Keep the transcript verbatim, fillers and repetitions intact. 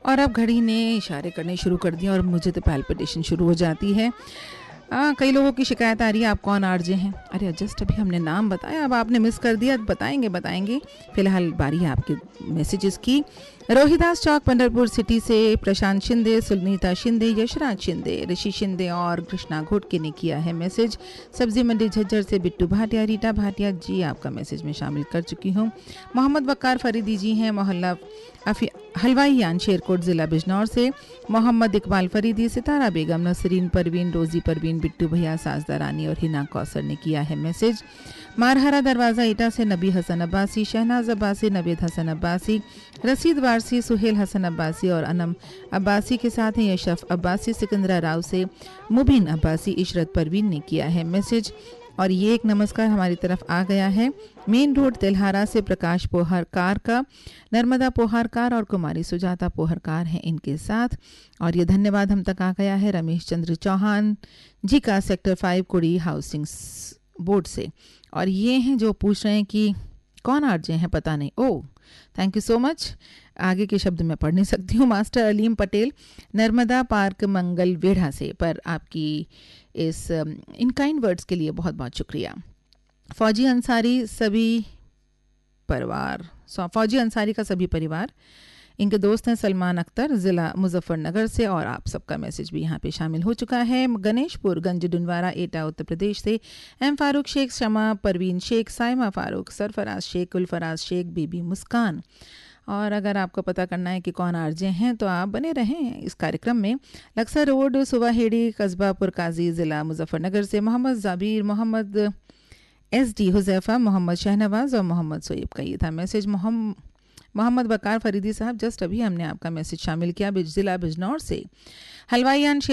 और अब घड़ी ने इशारे करने शुरू कर दिए और मुझे तो पैल्पिटेशन शुरू हो जाती है। आ, कई लोगों की शिकायत आ रही है आप कौन आरजे हैं। अरे जस्ट अभी हमने नाम बताया, अब आपने मिस कर दिया। बताएंगे बताएंगे फिलहाल बारी है आपके मैसेजेस की। रोहिदास चौक पंढरपुर सिटी से प्रशांत शिंदे, सुनीता शिंदे, यशराज शिंदे, ऋषि शिंदे और कृष्णा घोटके ने किया है मैसेज। सब्जी मंडी झज्जर से बिट्टू भाटिया, रीटा भाटिया जी आपका मैसेज में शामिल कर चुकी हूँ। मोहम्मद वक्कार फरीदी जी हैं मोहल्ला हलवाईयान शेरकोट ज़िला बिजनौर से। मोहम्मद इकबाल फरीदी, सितारा बेगम, नसरीन परवीन, रोज़ी परवीन, बिट्टू भैया, साजदा रानी और हिना कौसर ने किया है मैसेज। मारहरा दरवाज़ा ईटा से नबी हसन अब्बासी, शहनाज अब्बासी, नवेद हसन अब्बासी, रसीद वारसी, सुहेल हसन अब्बासी और अनम अब्बासी के साथ हैं यशफ अब्बासी। सिकंदरा राव से मुबीन अब्बासी, इशरत परवीन ने किया है मैसेज। और ये एक नमस्कार हमारी तरफ आ गया है मेन रोड तेल्हारा से प्रकाश पोहरकार का, नर्मदा पोहरकार और कुमारी सुजाता पोहरकार हैं इनके साथ। और ये धन्यवाद हम तक आ गया है रमेश चंद्र चौहान जी का सेक्टर फाइव कुड़ी हाउसिंग बोर्ड से। और ये हैं जो पूछ रहे हैं कि कौन आरजे हैं, पता नहीं। Oh thank you so much. आगे के शब्द मैं पढ़ नहीं सकती हूँ। मास्टर अलीम पटेल नर्मदा पार्क मंगल वेढ़ा से, पर आपकी इस इन काइंड वर्ड्स के लिए बहुत बहुत शुक्रिया। फौजी अंसारी सभी परिवार फौजी अंसारी का सभी परिवार, इनके दोस्त हैं सलमान अख्तर ज़िला मुजफ्फरनगर से। और आप सबका मैसेज भी यहाँ पे शामिल हो चुका है। गणेशपुर गंज डुनवारा एटा उत्तर प्रदेश से एम फारूक शेख, शमा परवीन शेख, साइमा फारूक, सरफराज शेख, गुलफराज शेख, बीबी मुस्कान। और अगर आपको पता करना है कि कौन आरजे हैं तो आप बने रहें इस कार्यक्रम में। लक्सर रोड सुवाहेड़ी कस्बा पुरकाजी ज़िला मुजफ्फरनगर से मोहम्मद जाबीर, मोहम्मद एस डी हुजैफा, मोहम्मद शहनवाज और मोहम्मद सोएब का ये था मैसेज। मोहम्मद वकार फरीदी साहब, जस्ट अभी हमने आपका मैसेज शामिल किया ज़िला बिजनौर से। हलवाईयान